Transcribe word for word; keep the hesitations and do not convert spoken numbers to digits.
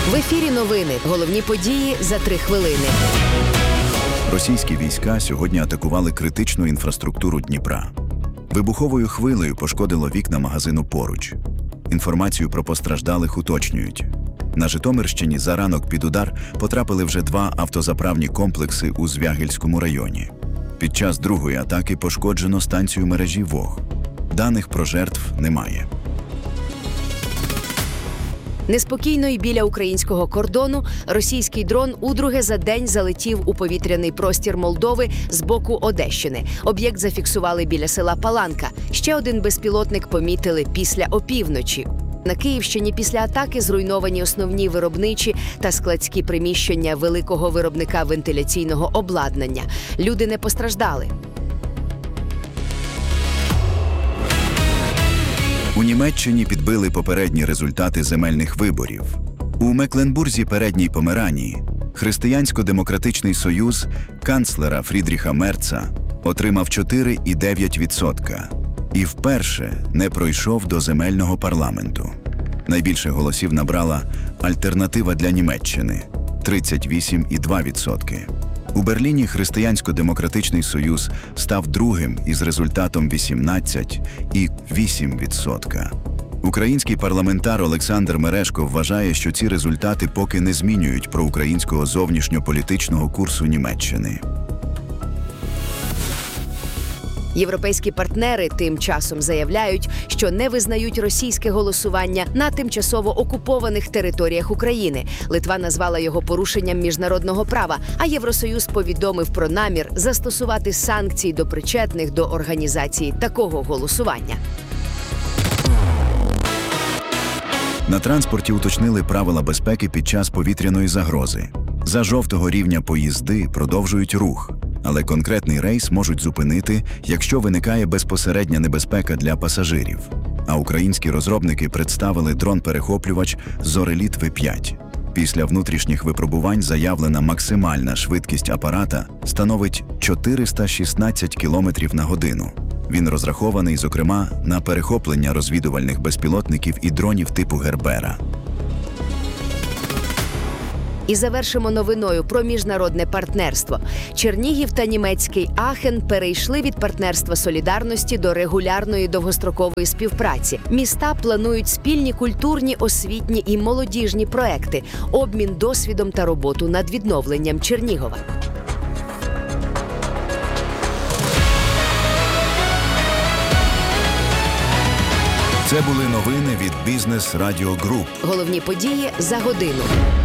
В ефірі новини. Головні події за три хвилини. Російські війська сьогодні атакували критичну інфраструктуру Дніпра. Вибуховою хвилею пошкодило вікна магазину поруч. Інформацію про постраждалих уточнюють. На Житомирщині за ранок під удар потрапили вже два автозаправні комплекси у Звягельському районі. Під час другої атаки пошкоджено станцію мережі ВОГ. Даних про жертв немає. Неспокійно і біля українського кордону російський дрон удруге за день залетів у повітряний простір Молдови з боку Одещини. Об'єкт зафіксували біля села Паланка. Ще один безпілотник помітили після опівночі. На Київщині після атаки зруйновані основні виробничі та складські приміщення великого виробника вентиляційного обладнання. Люди не постраждали. У Німеччині підбили попередні результати земельних виборів. У Мекленбурзі Передній Померанії Християнсько-демократичний союз канцлера Фрідріха Мерца отримав чотири цілих дев'ять десятих відсотка і вперше не пройшов до земельного парламенту. Найбільше голосів набрала «Альтернатива для Німеччини» – тридцять вісім цілих два десятих відсотка. У Берліні Християнсько-демократичний союз став другим із результатом вісімнадцять цілих вісім десятих відсотка. Український парламентар Олександр Мережко вважає, що ці результати поки не змінюють проукраїнського зовнішньополітичного курсу Німеччини. Європейські партнери тим часом заявляють, що не визнають російське голосування на тимчасово окупованих територіях України. Литва назвала його порушенням міжнародного права, а Євросоюз повідомив про намір застосувати санкції до причетних до організації такого голосування. На транспорті уточнили правила безпеки під час повітряної загрози. За жовтого рівня поїзди продовжують рух, але конкретний рейс можуть зупинити, якщо виникає безпосередня небезпека для пасажирів. А українські розробники представили дрон-перехоплювач «Зореліт В п'ять». Після внутрішніх випробувань заявлена максимальна швидкість апарата становить чотириста шістнадцять кілометрів на годину. Він розрахований, зокрема, на перехоплення розвідувальних безпілотників і дронів типу «Гербера». І завершимо новиною про міжнародне партнерство. Чернігів та німецький Ахен перейшли від партнерства солідарності до регулярної довгострокової співпраці. Міста планують спільні культурні, освітні і молодіжні проекти, обмін досвідом та роботу над відновленням Чернігова. Це були новини від Бізнес Радіо Груп. Головні події за годину.